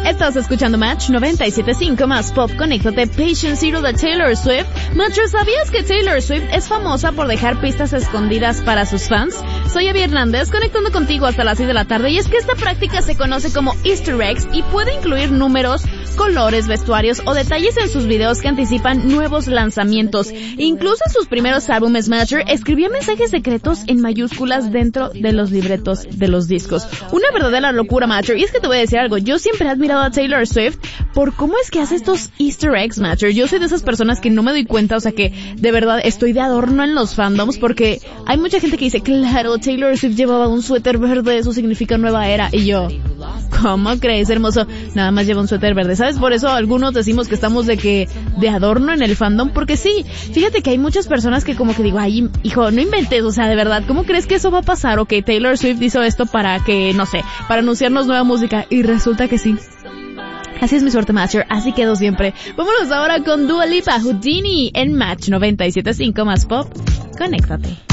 Estás escuchando Match 97.5 más Pop. Conéctate. Patient Zero de Taylor Swift. Matcher, ¿sabías que Taylor Swift es famosa por dejar pistas escondidas para sus fans? Soy Abby Hernández, conectando contigo hasta las 6 de la tarde, y es que esta práctica se conoce como Easter eggs y puede incluir números, colores, vestuarios o detalles en sus videos que anticipan nuevos lanzamientos. Incluso en sus primeros álbumes, Matcher escribía mensajes secretos en mayúsculas dentro de los libretos de los discos. Una verdadera locura, Matcher. Y es que te voy a decir algo, yo siempre he admirado a Taylor Swift por cómo es que hace estos Easter eggs, Matcher. Yo soy de esas personas que no me doy cuenta, o sea que de verdad estoy de adorno en los fandoms, porque hay mucha gente que dice, claro, Taylor Swift llevaba un suéter verde, eso significa nueva era, y yo, ¿cómo crees, hermoso? Nada más lleva un suéter verde, ¿sabes? Por eso algunos decimos que estamos de adorno en el fandom, porque sí, fíjate que hay muchas personas que como que digo, ay, hijo, no inventes, o sea, de verdad, ¿cómo crees que eso va a pasar? O que Taylor Swift hizo esto para que, no sé, para anunciarnos nueva música, y resulta que sí. Así es mi suerte, Matcher, así quedo siempre. Vámonos ahora con Dua Lipa, Houdini, en Match 97.5 más Pop. Conéctate.